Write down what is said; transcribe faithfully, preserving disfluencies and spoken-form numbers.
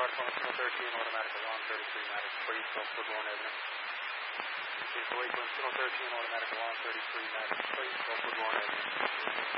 Waterfront, Kilo thirteen, automatic alarm, thirty-three Matic, please, Gulf Woodbourne Avenue. Kilo thirteen, automatic alarm, thirty-three Matic, please, Gulf Woodbourne Avenue.